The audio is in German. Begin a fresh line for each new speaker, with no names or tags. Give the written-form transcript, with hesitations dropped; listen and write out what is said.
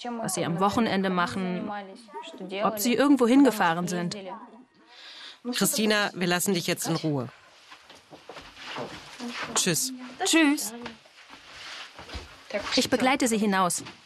was sie am Wochenende machen, ob sie irgendwo hingefahren sind.
Christina, wir lassen dich jetzt in Ruhe. Tschüss.
Tschüss. Ich begleite Sie hinaus.